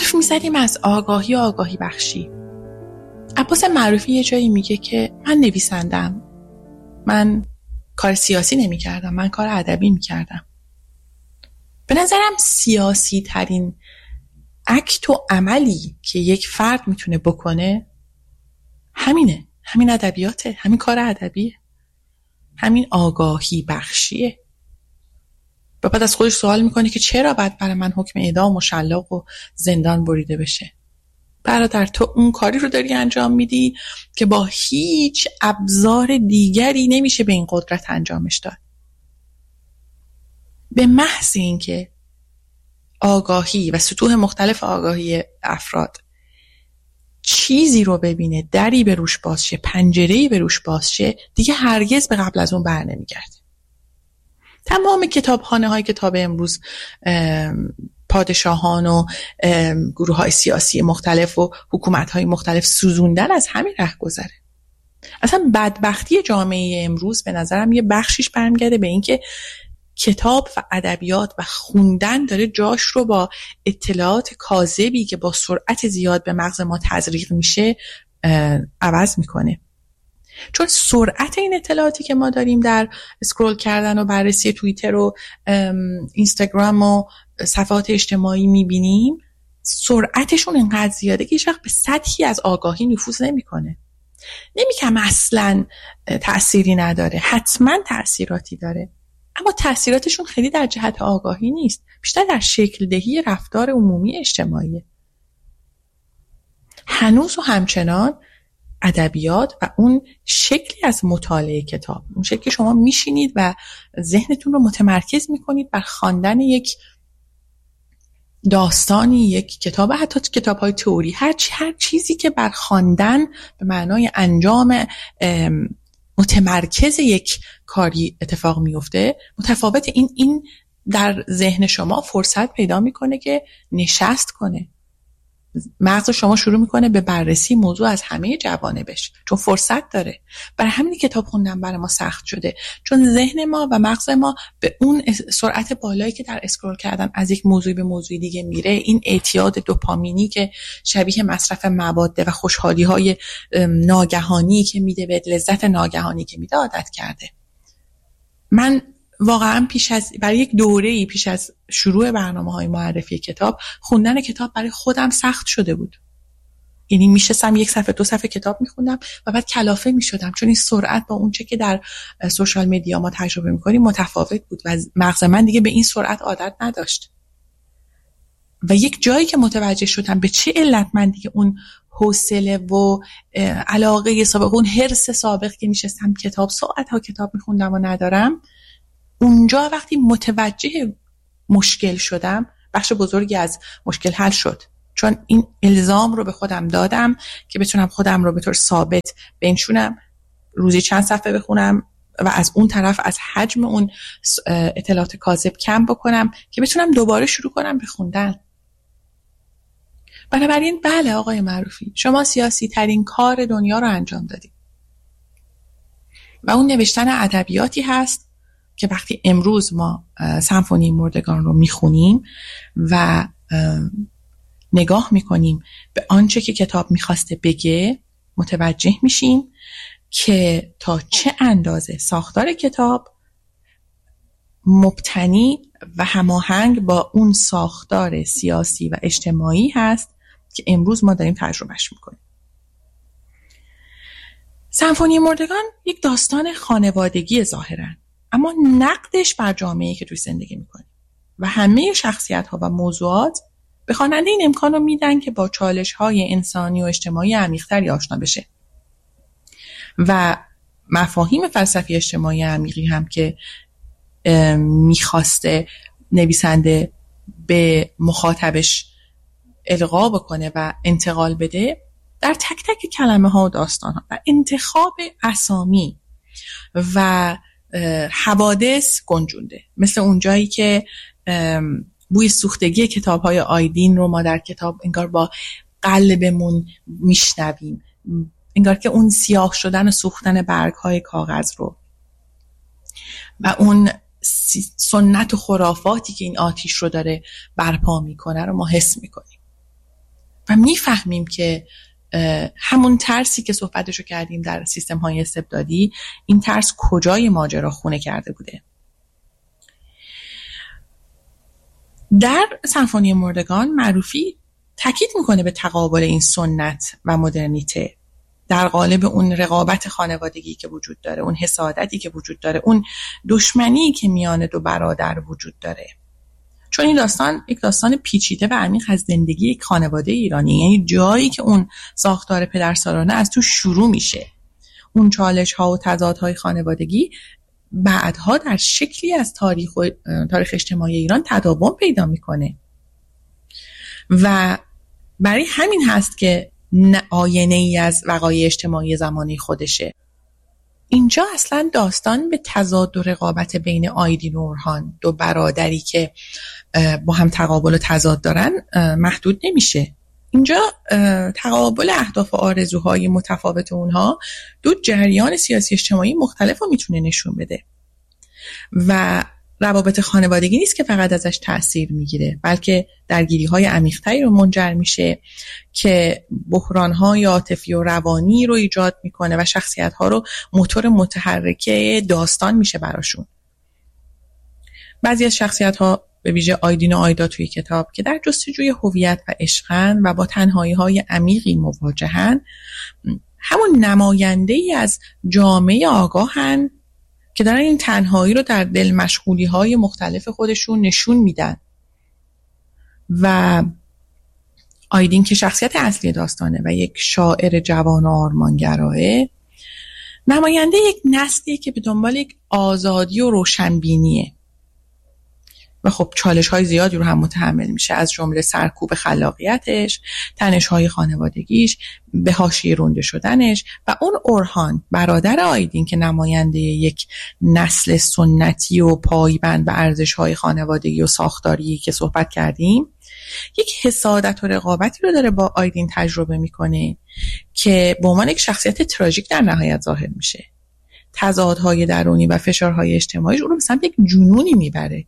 حرف میزدیم از آگاهی بخشی. عباس معروفی یه جایی میگه که من نویسندم، من کار سیاسی نمی کردم، من کار ادبی می کردم. به نظرم سیاسی ترین اکت و عملی که یک فرد میتونه بکنه همینه، همین ادبیاته، همین کار ادبیه، همین آگاهی بخشیه. و بعد از خودش سوال میکنه که چرا باید برای من حکم اعدام و شلاق و زندان بریده بشه؟ برادر، تو اون کاری رو داری انجام میدی که با هیچ ابزار دیگری نمیشه به این قدرت انجامش داد. به محض اینکه آگاهی و سطوح مختلف آگاهی افراد چیزی رو ببینه، دری به روش باز شه، پنجره‌ای به روش باز شه، دیگه هرگز به قبل از اون بر نمیگرده. تمام کتابخانه‌های کتاب امروز پادشاهان و گروه‌های سیاسی مختلف و حکومت‌های مختلف سوزوندن از همین ره گذره. اصلا بدبختی جامعه امروز به نظرم یه بخشیش برمیگرده به این که کتاب و ادبیات و خوندن داره جاش رو با اطلاعات کاذبی که با سرعت زیاد به مغز ما تزریق میشه عوض میکنه. چون سرعت این اطلاعاتی که ما داریم در اسکرول کردن و بررسی توییتر و اینستاگرام و صفحات اجتماعی میبینیم، سرعتشون اینقدر زیاده که هیچ وقت به سطحی از آگاهی نفوذ نمیکنه. نمیگم اصلا تأثیری نداره، حتما تأثیراتی داره، اما تأثیراتشون خیلی در جهت آگاهی نیست، بیشتر در شکل دهی رفتار عمومی اجتماعی. هنوز و همچنان ادبیات و اون شکلی از مطالعه کتاب، اون شکلی شما میشینید و ذهنتون رو متمرکز میکنید بر خواندن یک داستانی، یک کتاب، حتی کتاب‌های تئوری، هر چیزی که بر خواندن به معنای انجام متمرکز یک کاری اتفاق میفته، متفاوت این در ذهن شما فرصت پیدا میکنه که نشست کنه. مغز شما شروع میکنه به بررسی موضوع از همه جوانبش، چون فرصت داره. برای همین کتاب خوندن برای ما سخت شده، چون ذهن ما و مغز ما به اون سرعت بالایی که در اسکرول کردن از یک موضوع به موضوع دیگه میره، این اعتیاد دوپامینی که شبیه مصرف مواد و خوشحالی‌های ناگهانی که میده، به لذت ناگهانی که میده عادت کرده. من واقعا برای یک دوره‌ای پیش از شروع برنامه‌های معرفی کتاب، خوندن کتاب برای خودم سخت شده بود. یعنی میشستم یک صفحه دو صفحه کتاب میخوندم و بعد کلافه میشدم، چون این سرعت با اون چه که در سوشال مدیا ما تجربه میکنیم متفاوت بود و مغز من دیگه به این سرعت عادت نداشت. و یک جایی که متوجه شدم به چه علت من دیگه اون حوصله و علاقه سابق، اون حرص سابق که میشستم ساعت‌ها کتاب میخوندم و ندارم، اونجا وقتی متوجه مشکل شدم، بخش بزرگی از مشکل حل شد. چون این الزام رو به خودم دادم که بتونم خودم رو به طور ثابت بنشونم، روزی چند صفحه بخونم و از اون طرف از حجم اون اطلاعات کاذب کم بکنم که بتونم دوباره شروع کنم به خوندن. بنابراین بله آقای معروفی، شما سیاسی ترین کار دنیا رو انجام دادید و اون نوشتن ادبیاتی هست که وقتی امروز ما سمفونی مردگان رو میخونیم و نگاه میکنیم به آنچه که کتاب میخواسته بگه، متوجه میشیم که تا چه اندازه ساختار کتاب مبتنی و هماهنگ با اون ساختار سیاسی و اجتماعی هست که امروز ما داریم تجربهش میکنیم. سمفونی مردگان یک داستان خانوادگی ظاهراً، اما نقدش بر جامعه‌ای که توی زندگی میکنیم و همه شخصیت‌ها و موضوعات به خواننده این امکان رو میدن که با چالش‌های انسانی و اجتماعی عمیق‌تری آشنا بشه و مفاهیم فلسفی اجتماعی عمیقی هم که میخواسته نویسنده به مخاطبش القا بکنه و انتقال بده در تک تک کلمه ها و داستان ها و انتخاب اسامی و حوادث گنجونده. مثل اون جایی که بوی سوختگی کتاب های آیدین رو ما در کتاب انگار با قلبمون میشنویم، انگار که اون سیاه شدن و سوختن برگ های کاغذ رو و اون سنت و خرافاتی که این آتیش رو داره برپا میکنه رو ما حس میکنیم. و میفهمیم که همون ترسی که صحبتشو کردیم در سیستم های استبدادی، این ترس کجای ماجرا خونه کرده بوده. در سمفونی مردگان معروفی تاکید میکنه به تقابل این سنت و مدرنیته در قالب اون رقابت خانوادگی که وجود داره، اون حسادتی که وجود داره، اون دشمنی که میان دو برادر وجود داره. چون این داستان یک داستان پیچیده و عمیق از زندگی یک خانواده ایرانی، یعنی جایی که اون ساختار پدرسالانه از تو شروع میشه، اون چالش ها و تضادهای خانوادگی بعدها در شکلی از تاریخ اجتماعی ایران تداوم پیدا میکنه و برای همین هست که آینه ای از وقایع اجتماعی زمانی خودشه. اینجا اصلا داستان به تضاد و رقابت بین آیدین و اورهان، دو برادری که با هم تقابل و تضاد دارن، محدود نمیشه. اینجا تقابل اهداف و آرزوهای متفاوت اونها دو جریان سیاسی اجتماعی مختلف رو میتونه نشون بده و روابط خانوادگی نیست که فقط ازش تأثیر میگیره، بلکه درگیری‌های عمیق‌تری رو منجر میشه که بحران‌های عاطفی و روانی رو ایجاد میکنه و شخصیت‌ها رو موتور متحرک داستان میشه براشون. بعضی از شخصیت‌ها به ویژه آیدین و آیدا توی کتاب که در جستجوی هویت و عشقن و با تنهایی‌های عمیقی مواجهن، همون نماینده‌ای از جامعه آگاهن که دارن این تنهایی رو در دل مشغولی‌های مختلف خودشون نشون میدن. و آیدین که شخصیت اصلی داستانه و یک شاعر جوان و آرمانگراه، نماینده یک نسلیه که به دنبال یک آزادی و روشنبینیه و خب چالش‌های زیادی رو هم متحمل میشه، از جمله سرکوب خلاقیتش، تنش‌های خانوادگیش، به حاشیه رانده شدنش و اون اورهان برادر آیدین که نماینده یک نسل سنتی و پایبند به ارزش‌های خانوادگی و ساختاری که صحبت کردیم، یک حسادت و رقابتی رو داره با آیدین تجربه میکنه که به عنوان یک شخصیت تراژیک در نهایت ظاهر میشه. تضادهای درونی و فشارهای اجتماعی رو به سمت یک جنونی میبره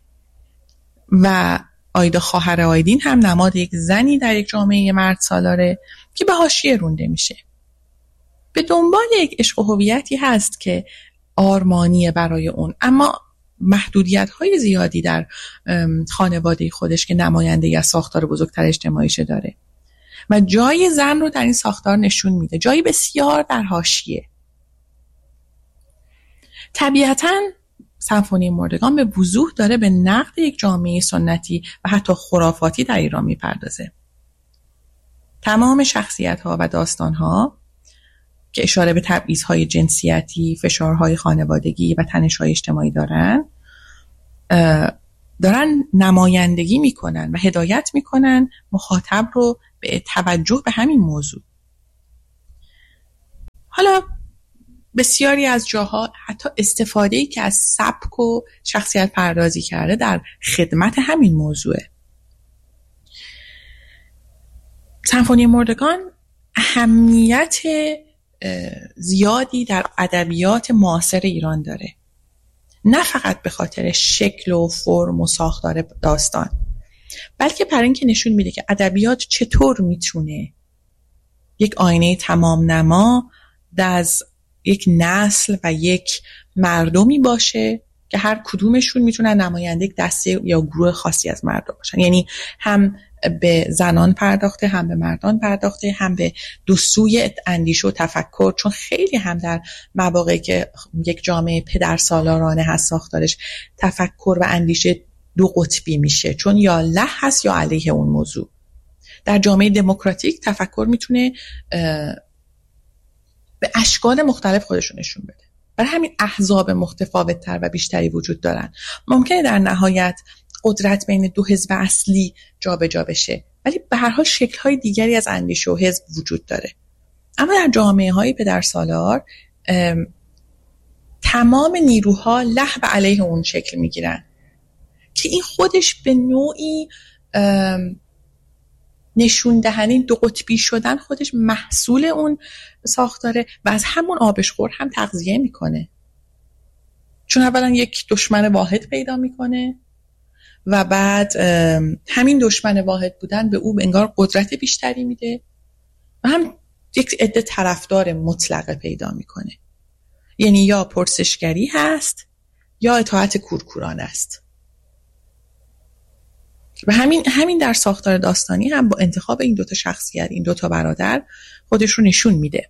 و آیدا خواهر آیدین هم نماد یک زنی در یک جامعه مرد سالاره که به حاشیه رانده میشه. به دنبال یک عشق و هویتی هست که آرمانیه برای اون، اما محدودیت‌های زیادی در خانواده خودش که نماینده از ساختار بزرگتر اجتماعیش داره و جای زن رو در این ساختار نشون میده، جایی بسیار در حاشیه. طبیعتاً سمفونی مردگان به وضوح داره به نقد یک جامعه سنتی و حتی خرافاتی در ایران میپردازه. تمام شخصیت‌ها و داستان‌ها که اشاره به تبعیض‌های جنسیتی، فشارهای خانوادگی و تنش‌های اجتماعی دارن نمایندگی میکنن و هدایت میکنن مخاطب رو به توجه به همین موضوع. حالا بسیاری از جاها حتی استفاده‌ای که از سبک و شخصیت پردازی کرده در خدمت همین موضوعه. سمفونی مردگان اهمیت زیادی در ادبیات معاصر ایران داره، نه فقط به خاطر شکل و فرم و ساختار داستان، بلکه برای اینکه نشون میده که ادبیات چطور میتونه یک آینه تمام نما از یک نسل و یک مردمی باشه که هر کدومشون میتونن نماینده یک دسته یا گروه خاصی از مردم باشن. یعنی هم به زنان پرداخته، هم به مردان پرداخته، هم به دو سوی اندیشه و تفکر، چون خیلی هم در مواقعی که یک جامعه پدرسالارانه هست ساختارش، تفکر و اندیشه دو قطبی میشه، چون یا له هست یا علیه اون موضوع. در جامعه دموکراتیک تفکر میتونه به اشکال مختلف خودشون نشون بده. برای همین احزاب متفاوت‌تر و بیشتری وجود دارن. ممکنه در نهایت قدرت بین دو حزب اصلی جابجا بشه، ولی به هر حال شکل‌های دیگری از اندیشه و حزب وجود داره. اما در جامعه‌های پدرسالار تمام نیروها له و علیه اون شکل میگیرن که این خودش به نوعی نشون دهنده دو قطبی شدن خودش محصول اون ساختاره و از همون آبشخور هم تغذیه میکنه، چون اولا یک دشمن واحد پیدا میکنه و بعد همین دشمن واحد بودن به او انگار قدرت بیشتری میده و هم یک عده طرفدار مطلقه پیدا میکنه. یعنی یا پرسشگری هست یا اطاعت کورکورانه است. و همین در ساختار داستانی هم با انتخاب این دوتا شخصیت، این دوتا برادر، خودش رو نشون میده.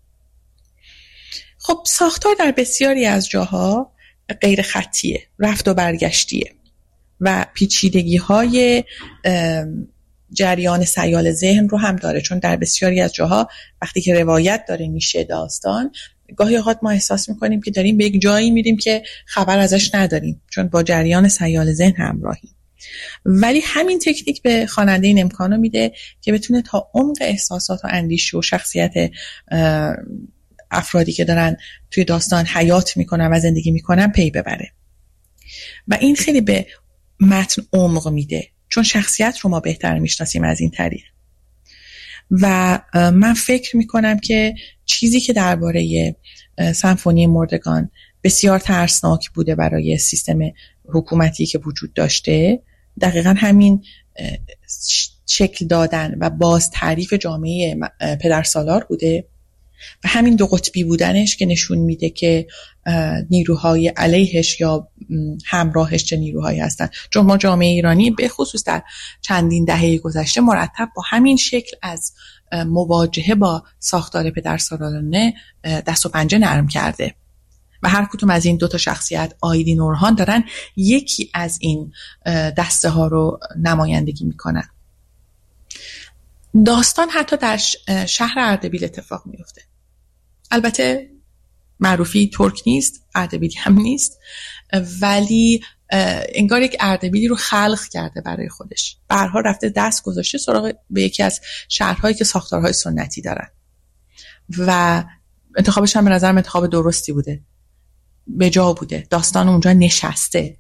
خب ساختار در بسیاری از جاها غیر خطیه، رفت و برگشتیه و پیچیدگی های جریان سیال ذهن رو هم داره، چون در بسیاری از جاها وقتی که روایت داره میشه داستان، گاهی اوقات ما احساس میکنیم که داریم به یک جایی میریم که خبر ازش نداریم، چون با جریان سیال ذهن همراهیم. ولی همین تکنیک به خواننده این امکانو میده که بتونه تا عمق احساسات و اندیشه و شخصیت افرادی که دارن توی داستان حیات میکنن و زندگی میکنن پی ببره. و این خیلی به متن عمق میده، چون شخصیت رو ما بهتر میشناسیم از این طریق. و من فکر میکنم که چیزی که درباره سمفونی مردگان بسیار ترسناک بوده برای سیستم حکومتی که وجود داشته، دقیقا همین شکل دادن و باز تعریف جامعه پدرسالار بوده و همین دو قطبی بودنش که نشون میده که نیروهای علیهش یا همراهش چه نیروهایی هستن. چون ما جامعه ایرانی به خصوص در چندین دهه گذشته مرتب با همین شکل از مواجهه با ساختار پدرسالارانه دست و پنجه نرم کرده و هر کدوم از این دوتا شخصیت، آیدین و اورهان، دارن یکی از این دسته ها رو نمایندگی میکنن. داستان حتی در شهر اردبیل اتفاق میفته. البته معروفی ترک نیست، اردبیلی هم نیست، ولی انگار یک اردبیلی رو خلق کرده برای خودش. به هر حال رفته دست گذاشته سراغ به یکی از شهرهایی که ساختارهای سنتی دارن و انتخابش هم به نظرم انتخاب درستی بوده، به جا بوده، داستان اونجا نشسته.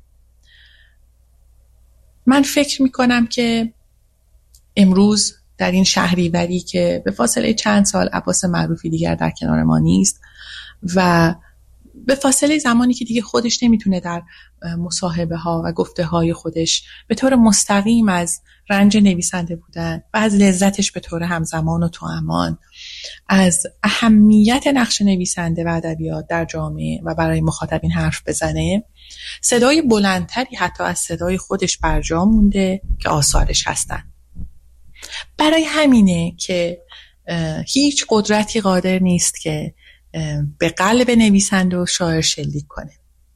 من فکر میکنم که امروز در این شهریوری که به فاصله چند سال عباس معروفی دیگر در کنار ما نیست و به فاصله زمانی که دیگه خودش نمیتونه در مصاحبه ها و گفته های خودش به طور مستقیم از رنج نویسنده بودن و از لذتش به طور همزمان و توامان، از اهمیت نقش نویسنده و ادبیات در جامعه و برای مخاطبین حرف بزنه، صدای بلندتری حتی از صدای خودش برجا مونده که آثارش هستن. برای همینه که هیچ قدرتی قادر نیست که به قلب نویسنده و شاعر شلیک کنه.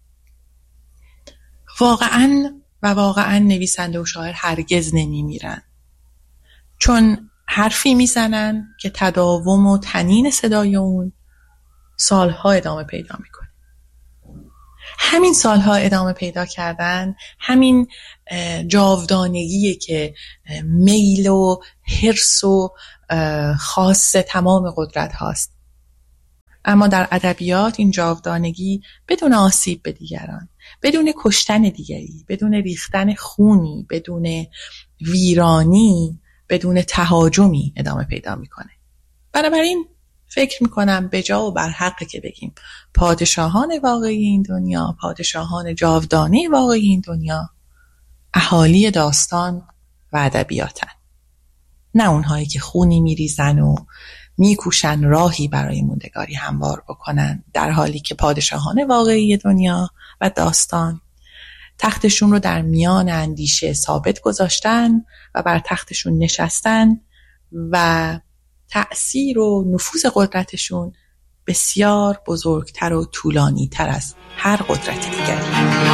واقعا نویسنده و شاعر هرگز نمیمیرن، چون حرفی میزنن که تداوم و تنین صدای اون سالها ادامه پیدا میکنه. همین سالها ادامه پیدا کردن، همین جاودانگیه که میل و حرص و خاص تمام قدرت هاست. اما در ادبیات این جاودانگی بدون آسیب به دیگران، بدون کشتن دیگری، بدون ریختن خونی، بدون ویرانی، بدون تهاجمی ادامه پیدا میکنه. بنابراین فکر میکنم به جا و بر حقه که بگیم پادشاهان واقعی این دنیا، پادشاهان جاودانه واقعی این دنیا، اهالی داستان و ادبیاتن، نه اونهایی که خونی میریزن و میکوشن راهی برای موندگاری هموار بکنن، در حالی که پادشاهان واقعی دنیا و داستان تختشون رو در میان اندیشه ثابت گذاشتن و بر تختشون نشستن و تأثیر و نفوذ قدرتشون بسیار بزرگتر و طولانی تر از هر قدرت دیگری.